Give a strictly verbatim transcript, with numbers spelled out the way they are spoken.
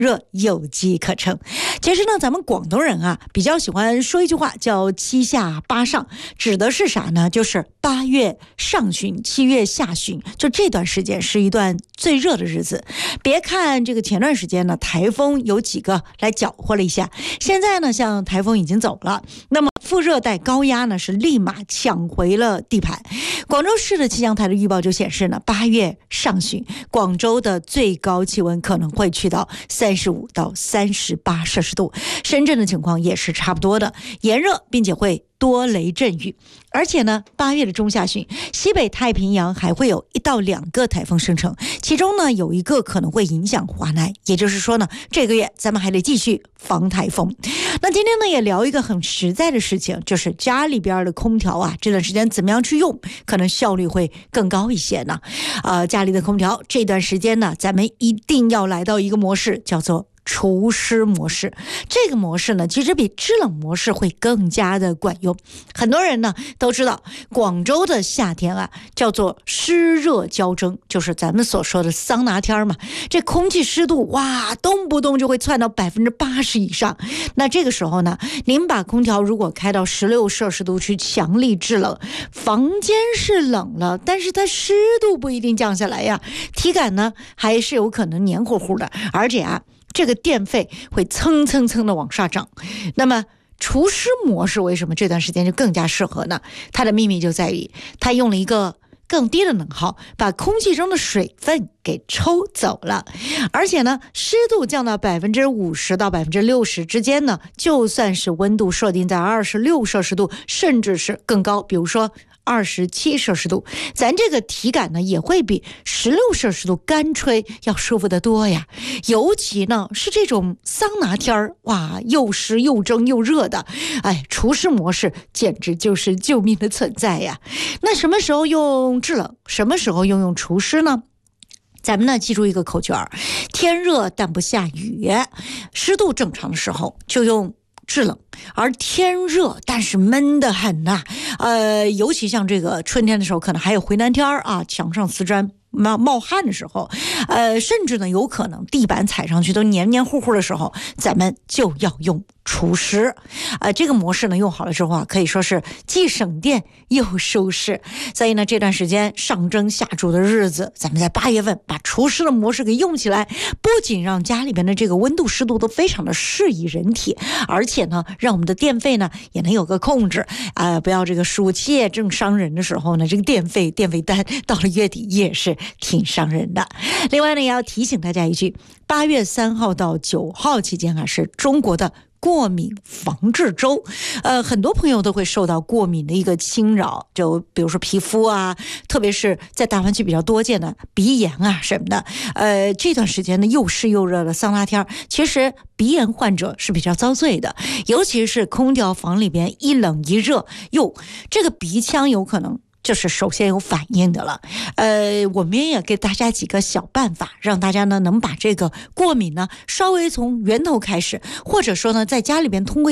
热有机可乘。其实呢，咱们广东人啊比较喜欢说一句话叫七下八上，指的是啥呢？就是八月上旬七月下旬，就这段时间是一段最热的日子。别看这个前段时间呢台风有几个来搅和了一下，现在呢像台风已经走了，那么副热带高压呢是立马抢回了地盘。广州市的气象台的预报就显示呢，八月上旬广州的最高气温可能会去到三十五到三十八摄氏度，深圳的情况也是差不多的，炎热并且会多雷阵雨。而且呢，八月的中下旬，西北太平洋还会有一到两个台风生成，其中呢有一个可能会影响华南，也就是说呢，这个月咱们还得继续防台风。那今天呢也聊一个很实在的事情，就是家里边的空调啊，这段时间怎么样去用，可能效率会更高一些呢？呃，家里的空调这段时间呢，咱们一定要来到一个模式，叫做除湿模式。这个模式呢其实比制冷模式会更加的管用。很多人呢都知道广州的夏天啊叫做湿热交蒸，就是咱们所说的桑拿天嘛，这空气湿度哇动不动就会窜到百分之八十以上。那这个时候呢，您把空调如果开到十六摄氏度去强力制冷，房间是冷了，但是它湿度不一定降下来呀，体感呢还是有可能黏糊糊的，而且啊这个电费会蹭蹭蹭的往上涨。那么除湿模式为什么这段时间就更加适合呢？它的秘密就在于它用了一个更低的能耗，把空气中的水分给抽走了，而且呢湿度降到百分之五十到百分之六十之间呢，就算是温度设定在二十六摄氏度，甚至是更高，比如说二十七摄氏度，咱这个体感呢也会比十六摄氏度干吹要舒服得多呀。尤其呢是这种桑拿天儿，哇，又湿又蒸又热的，哎，除湿模式简直就是救命的存在呀。那什么时候用制冷，什么时候用用除湿呢？咱们呢记住一个口诀儿：天热但不下雨，湿度正常的时候就用制冷，而天热但是闷得很呐、啊，呃，尤其像这个春天的时候，可能还有回南天啊，墙上瓷砖冒冒汗的时候，呃，甚至呢有可能地板踩上去都黏黏糊糊的时候，咱们就要用除湿。呃，这个模式呢用好了之后啊，可以说是既省电又舒适。所以呢这段时间上蒸下煮的日子，咱们在八月份把除湿的模式给用起来，不仅让家里边的这个温度湿度都非常的适宜人体，而且呢让我们的电费呢也能有个控制啊、呃，不要这个暑气正伤人的时候呢，这个电费电费单到了月底也是挺伤人的。另外呢也要提醒大家一句，八月三号到九号期间啊是中国的过敏防治周，呃，很多朋友都会受到过敏的一个侵扰，就比如说皮肤啊，特别是在大湾区比较多见的鼻炎啊什么的。呃，这段时间呢又湿又热的桑拿天，其实鼻炎患者是比较遭罪的，尤其是空调房里边一冷一热，哟，这个鼻腔有可能就是首先有反应的了。呃，我们也给大家几个小办法，让大家呢能把这个过敏呢稍微从源头开始，或者说呢在家里边通过